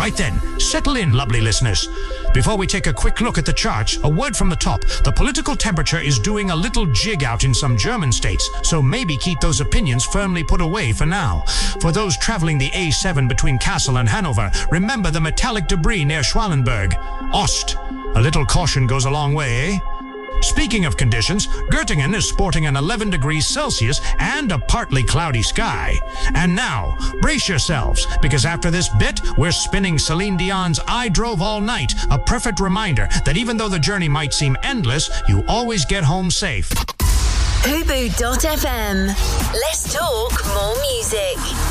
Right then, settle in, lovely listeners. Before we take a quick look at the charts, a word from the top. The political temperature is doing a little jig out in some German states, so maybe keep those opinions firmly put away for now. For those traveling the A7 between Kassel and Hanover, remember the metallic debris near Schwalenberg. Ost. A little caution goes a long way, eh? Speaking of conditions, Göttingen is sporting an 11 degrees Celsius and a partly cloudy sky. And now, brace yourselves, because after this bit, we're spinning Celine Dion's I Drove All Night, a perfect reminder that even though the journey might seem endless, you always get home safe. Fubu.fm. Let's talk more music.